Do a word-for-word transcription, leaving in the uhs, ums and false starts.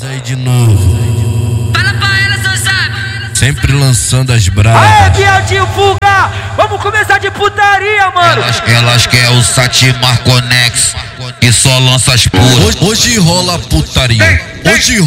aí de novo. Fala pra elas, não sabe. Sempre lançando as bravas. Aê, viadinho, fuga! Vamos começar de putaria, mano! Elas, elas querem o Satimar Conex, que só lança as puras. Hoje, hoje rola putaria. Hoje